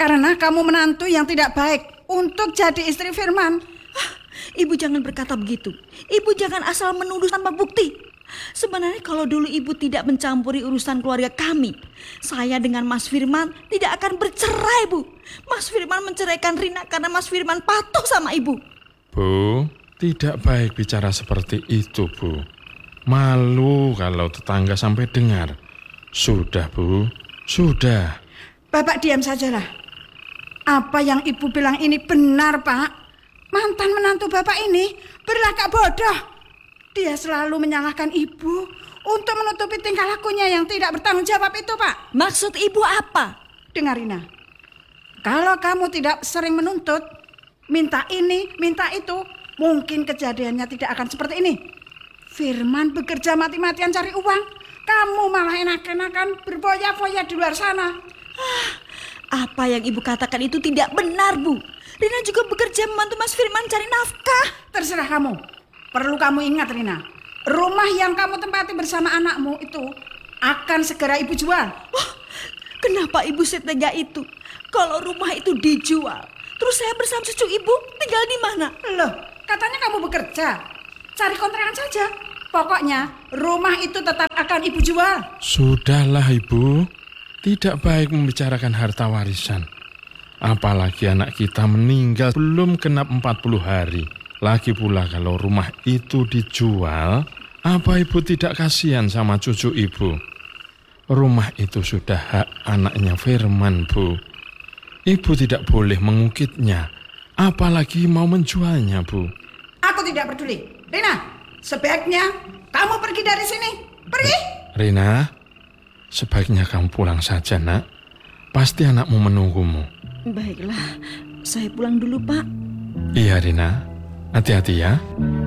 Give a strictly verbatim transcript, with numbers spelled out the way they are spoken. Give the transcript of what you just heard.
Karena kamu menantu yang tidak baik untuk jadi istri Firman. Ibu jangan berkata begitu. Ibu jangan asal menuduh tanpa bukti. Sebenarnya kalau dulu ibu tidak mencampuri urusan keluarga kami, saya dengan Mas Firman tidak akan bercerai, Bu. Mas Firman menceraikan Rina karena Mas Firman patuh sama ibu. Bu, tidak baik bicara seperti itu, Bu. Malu kalau tetangga sampai dengar. Sudah, Bu, sudah. Bapak diam sajalah. Apa yang ibu bilang ini benar, Pak. Mantan menantu bapak ini berlagak bodoh. Dia selalu menyalahkan ibu untuk menutupi tingkah lakunya yang tidak bertanggung jawab itu, Pak. Maksud ibu apa? Dengar, Rina. Kalau kamu tidak sering menuntut, minta ini, minta itu, mungkin kejadiannya tidak akan seperti ini. Firman bekerja mati-matian cari uang, kamu malah enak-enakan berfoya-foya di luar sana. Ah, apa yang ibu katakan itu tidak benar, Bu. Rina juga bekerja membantu Mas Firman cari nafkah. Terserah kamu. Perlu kamu ingat, Rina, rumah yang kamu tempati bersama anakmu itu akan segera ibu jual. Oh, kenapa ibu setega itu? Kalau rumah itu dijual, terus saya bersama cucu ibu tinggal di mana? Loh, katanya kamu bekerja. Cari kontrakan saja. Pokoknya rumah itu tetap akan ibu jual. Sudahlah, Ibu. Tidak baik membicarakan harta warisan. Apalagi anak kita meninggal belum genap empat puluh hari. Lagi pula kalau rumah itu dijual, apa ibu tidak kasihan sama cucu ibu? Rumah itu sudah hak anaknya Firman, Bu. Ibu tidak boleh mengukitnya, apalagi mau menjualnya, Bu. Aku tidak peduli. Rina, sebaiknya kamu pergi dari sini. Pergi. Rina, sebaiknya kamu pulang saja, Nak. Pasti anakmu menunggumu. Baiklah, saya pulang dulu, Pak. Iya, Rina. Hati-hati ya.